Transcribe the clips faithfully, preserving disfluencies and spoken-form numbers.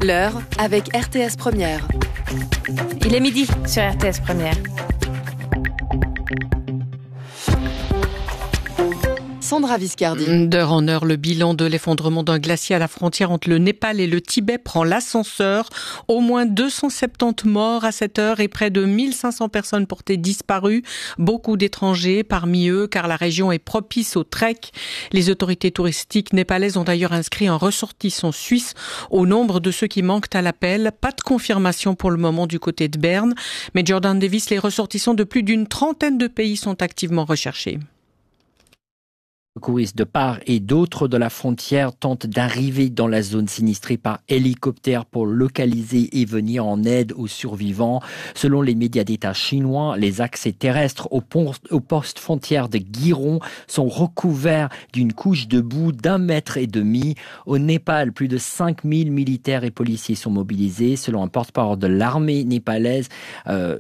L'heure avec R T S Première. Il est midi sur R T S Première. Sandra Viscardi. D'heure en heure, le bilan de l'effondrement d'un glacier à la frontière entre le Népal et le Tibet prend l'ascenseur. Au moins deux cent soixante-dix morts à cette heure et près de mille cinq cents personnes portées disparues. Beaucoup d'étrangers parmi eux, car la région est propice au trek. Les autorités touristiques népalaises ont d'ailleurs inscrit un ressortissant suisse au nombre de ceux qui manquent à l'appel. Pas de confirmation pour le moment du côté de Berne. Mais Jordan Davis, les ressortissants de plus d'une trentaine de pays sont activement recherchés. Secouristes de part et d'autre de la frontière tentent d'arriver dans la zone sinistrée par hélicoptère pour localiser et venir en aide aux survivants. Selon les médias d'État chinois, les accès terrestres au, pont, au poste frontière de Giron sont recouverts d'une couche de boue d'un mètre et demi. Au Népal, plus de cinq mille militaires et policiers sont mobilisés. Selon un porte-parole de l'armée népalaise, euh,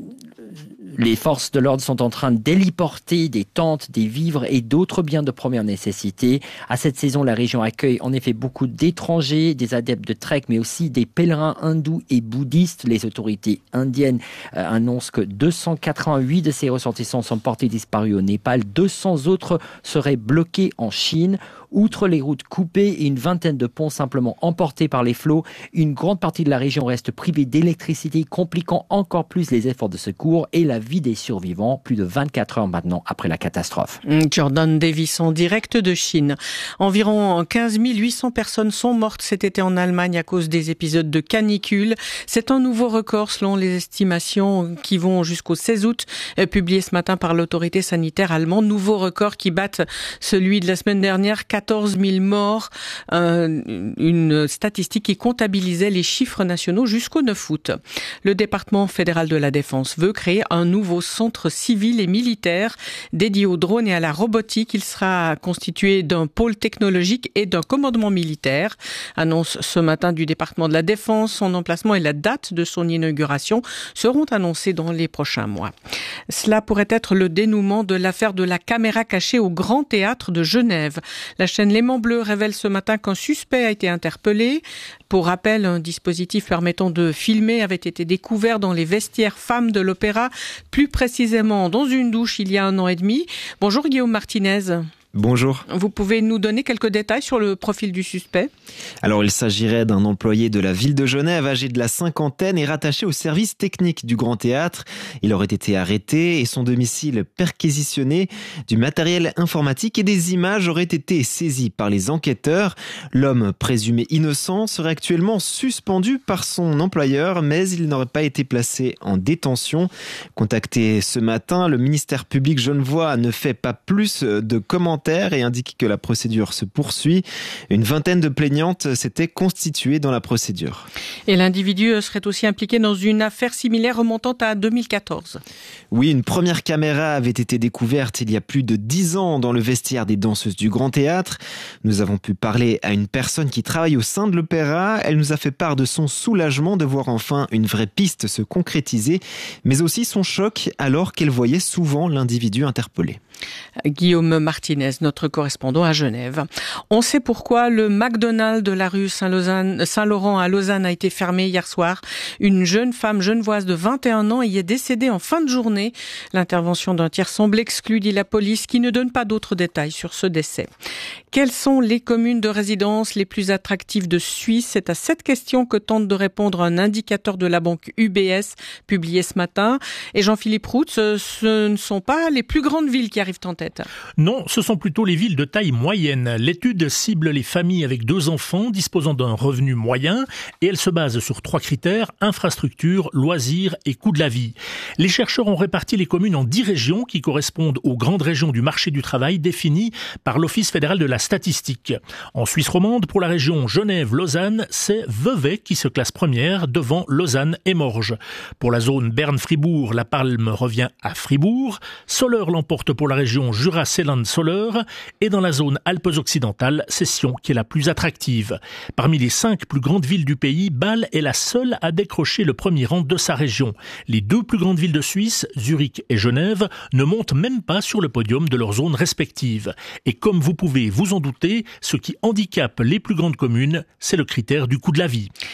les forces de l'ordre sont en train d'héliporter des tentes, des vivres et d'autres biens de première nécessité. À cette saison, la région accueille en effet beaucoup d'étrangers, des adeptes de trek, mais aussi des pèlerins hindous et bouddhistes. Les autorités indiennes euh, annoncent que deux cent quatre-vingt-huit de ces ressortissants sont portés disparus au Népal. deux cents autres seraient bloqués en Chine. Outre les routes coupées et une vingtaine de ponts simplement emportés par les flots, une grande partie de la région reste privée d'électricité, compliquant encore plus les efforts de secours et la vie des survivants, plus de vingt-quatre heures maintenant après la catastrophe. Jordan Davis en direct de Chine. Environ quinze mille huit cents personnes sont mortes cet été en Allemagne à cause des épisodes de canicule. C'est un nouveau record selon les estimations qui vont jusqu'au seize août, publié ce matin par l'autorité sanitaire allemande. Nouveau record qui bat celui de la semaine dernière, quatorze mille morts, euh, une statistique qui comptabilisait les chiffres nationaux jusqu'au neuf août. Le département fédéral de la défense veut créer un nouveau centre civil et militaire dédié aux drones et à la robotique. Il sera constitué d'un pôle technologique et d'un commandement militaire. Annonce ce matin du département de la défense. Son emplacement et la date de son inauguration seront annoncés dans les prochains mois. Cela pourrait être le dénouement de l'affaire de la caméra cachée au Grand Théâtre de Genève. La chaîne Léman Bleu révèle ce matin qu'un suspect a été interpellé. Pour rappel, un dispositif permettant de filmer avait été découvert dans les vestiaires femmes de l'Opéra, plus précisément dans une douche il y a un an et demi. Bonjour Guillaume Martinez. Bonjour. Vous pouvez nous donner quelques détails sur le profil du suspect ? Alors, il s'agirait d'un employé de la ville de Genève, âgé de la cinquantaine et rattaché au service technique du Grand Théâtre. Il aurait été arrêté et son domicile perquisitionné. Du matériel informatique et des images auraient été saisis par les enquêteurs. L'homme présumé innocent serait actuellement suspendu par son employeur, mais il n'aurait pas été placé en détention. Contacté ce matin, le ministère public genevois ne fait pas plus de commentaires et indique que la procédure se poursuit. Une vingtaine de plaignantes s'étaient constituées dans la procédure. Et l'individu serait aussi impliqué dans une affaire similaire remontant à deux mille quatorze. Oui, une première caméra avait été découverte il y a plus de dix ans dans le vestiaire des danseuses du Grand Théâtre. Nous avons pu parler à une personne qui travaille au sein de l'opéra. Elle nous a fait part de son soulagement de voir enfin une vraie piste se concrétiser, mais aussi son choc alors qu'elle voyait souvent l'individu interpellé. Guillaume Martinez, notre correspondant à Genève. On sait pourquoi le McDonald's de la rue Saint-Lausanne, Saint-Laurent à Lausanne a été fermé hier soir. Une jeune femme genevoise de vingt et un ans y est décédée en fin de journée. L'intervention d'un tiers semble exclue, dit la police, qui ne donne pas d'autres détails sur ce décès. Quelles sont les communes de résidence les plus attractives de Suisse ? C'est à cette question que tente de répondre un indicateur de la banque U B S publié ce matin. Et Jean-Philippe Roux, ce ne sont pas les plus grandes villes qui arrivent en tête. Non, ce sont plutôt les villes de taille moyenne. L'étude cible les familles avec deux enfants disposant d'un revenu moyen et elle se base sur trois critères, infrastructure, loisirs et coût de la vie. Les chercheurs ont réparti les communes en dix régions qui correspondent aux grandes régions du marché du travail définies par l'Office fédéral de la statistique. En Suisse romande, pour la région Genève-Lausanne, c'est Vevey qui se classe première devant Lausanne et Morges. Pour la zone Berne-Fribourg, la palme revient à Fribourg. Soleure l'emporte pour la région Jura-Seeland-Soleure et dans la zone Alpes-Occidentales, c'est Sion qui est la plus attractive. Parmi les cinq plus grandes villes du pays, Bâle est la seule à décrocher le premier rang de sa région. Les deux plus grandes villes de Suisse, Zurich et Genève, ne montent même pas sur le podium de leurs zones respectives. Et comme vous pouvez vous en douter, ce qui handicape les plus grandes communes, c'est le critère du coût de la vie.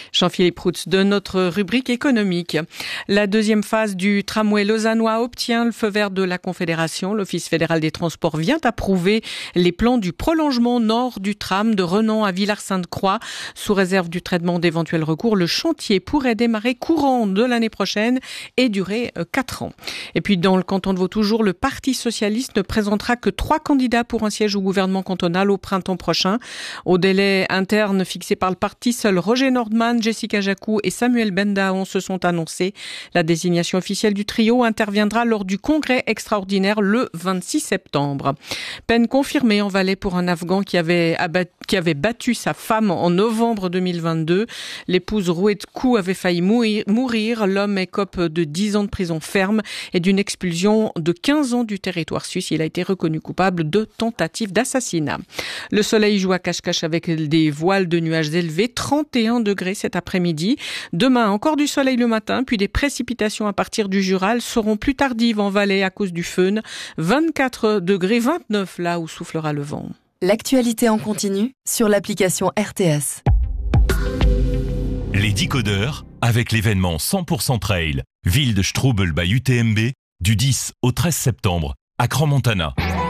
Jean-Philippe Routz de notre rubrique économique. La deuxième phase du tramway lausannois obtient le feu vert de la Confédération. L'Office fédéral des transports vient approuver les plans du prolongement nord du tram de Renan à Villars-Sainte-Croix. Sous réserve du traitement d'éventuels recours, le chantier pourrait démarrer courant de l'année prochaine et durer quatre ans. Et puis dans le canton de Vaud toujours, le Parti socialiste ne présentera que trois candidats pour un siège au gouvernement cantonal au printemps prochain. Au délai interne fixé par le parti, seuls Roger Nordman, Jessica Jacou et Samuel Bendaon se sont annoncés. La désignation officielle du trio interviendra lors du congrès extraordinaire le vingt-six septembre. Peine confirmée en Valais pour un Afghan qui avait, abattu, qui avait battu sa femme en novembre deux mille vingt-deux. L'épouse rouée de coups avait failli mourir. L'homme écope de dix ans de prison ferme et d'une expulsion de quinze ans du territoire suisse. Il a été reconnu coupable de tentative d'assassinat. Le soleil joue à cache-cache avec des voiles de nuages élevés. trente et un degrés cet après-midi. Demain, encore du soleil le matin, puis des précipitations à partir du Jural seront plus tardives en Valais à cause du föhn. vingt-quatre degrés, vingt-neuf là où soufflera le vent. L'actualité en continu sur l'application R T S. Les décodeurs avec l'événement cent pour cent Trail, ville de Strubel by U T M B, du dix au treize septembre à Crans-Montana.